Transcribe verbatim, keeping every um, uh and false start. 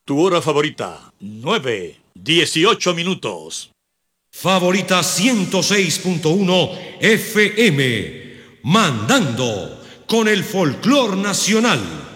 Tu hora favorita, nueve, dieciocho minutos. Favorita ciento seis punto uno F M, mandando con el folclor nacional.